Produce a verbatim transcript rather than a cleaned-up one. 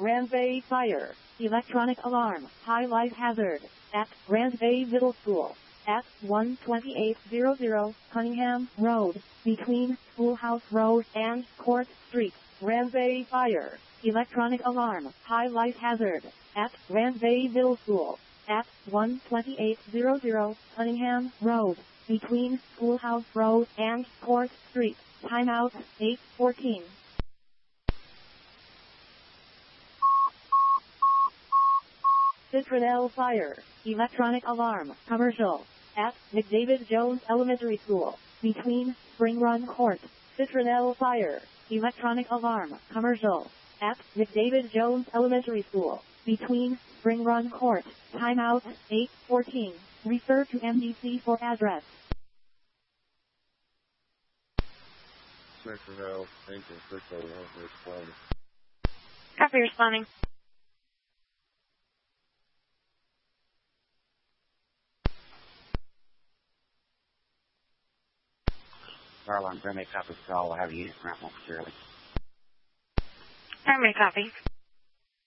Grand Bay Fire. Electronic alarm. High life hazard. At Grand Bay Middle School. At one twenty-eight hundred Cunningham Road, between Schoolhouse Road and Court Street. Grand Bay Fire. Electronic alarm. High life hazard. At Grand Bay Middle School. At one twenty-eight hundred Cunningham Road, between Schoolhouse Road and Court Street. Timeout, eight fourteen. Citronelle Fire. Electronic alarm. Commercial. At McDavid Jones Elementary School, between Spring Run Court. Citronelle Fire. Electronic alarm. Commercial. At McDavid Jones Elementary School, between Spring Run Court. Timeout, eight fourteen. Refer to M D C for address. Citronelle, Agent six oh one, responding. Copy, responding. Garland, Grammy, copy call. We'll have a unit ramp momentarily. Grammy, copy.